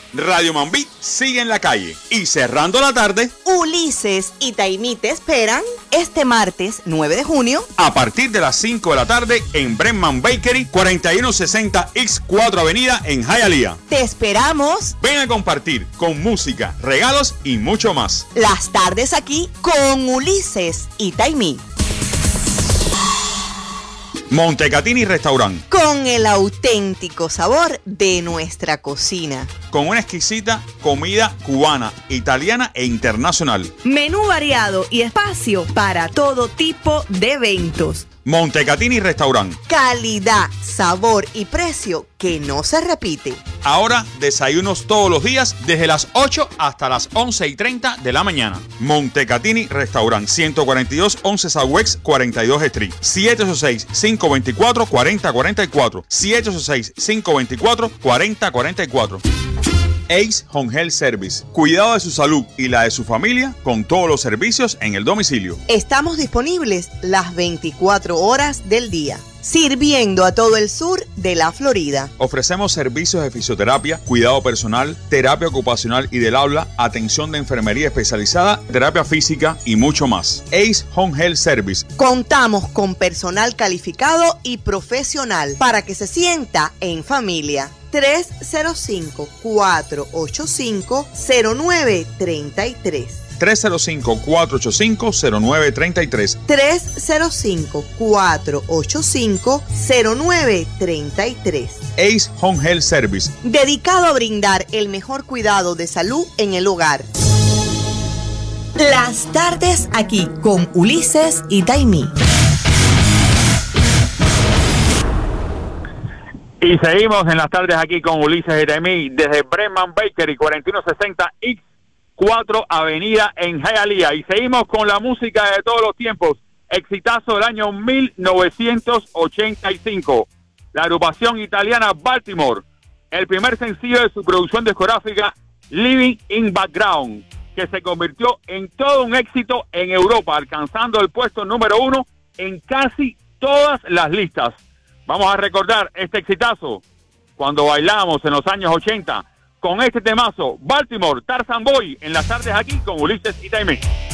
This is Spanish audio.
Radio Mambí sigue en la calle y cerrando la tarde, Ulises y Taimí te esperan este martes 9 de junio a partir de las 5 de la tarde en Brenman Bakery, 4160 X4 Avenida en Hialeah. Te esperamos. Ven a compartir con música, regalos y mucho más. Las tardes aquí con Ulises y Taimí. Montecatini Restaurant. Con el auténtico sabor de nuestra cocina. Con una exquisita comida cubana, italiana e internacional. Menú variado y espacio para todo tipo de eventos. Montecatini Restaurant. Calidad, sabor y precio que no se repite. Ahora desayunos todos los días desde las 8 hasta las 11:30 de la mañana. Montecatini Restaurant, 142 11 Southwest 42 Street. 786-524-4044. 786-524-4044. Ace Home Health Service. Cuidado de su salud y la de su familia con todos los servicios en el domicilio. Estamos disponibles las 24 horas del día, sirviendo a todo el sur de la Florida. Ofrecemos servicios de fisioterapia, cuidado personal, terapia ocupacional y del habla, atención de enfermería especializada, terapia física y mucho más. Ace Home Health Service. Contamos con personal calificado y profesional para que se sienta en familia. 305-485-0933. 305-485-0933. 305-485-0933. Ace Home Health Service. Dedicado a brindar el mejor cuidado de salud en el hogar. Las tardes aquí con Ulises y Taimí. Y seguimos en las tardes aquí con Ulises y Taimí desde Brenman Bakery, 4160 X4 Avenida en Hialeah. Y seguimos con la música de todos los tiempos, exitazo del año 1985. La agrupación italiana Baltimore, el primer sencillo de su producción discográfica Living in Background, que se convirtió en todo un éxito en Europa, alcanzando el puesto número 1 en casi todas las listas. Vamos a recordar este exitazo cuando bailamos en los años 80 con este temazo, Baltimore, Tarzan Boy, en las tardes aquí con Ulises y Taimí.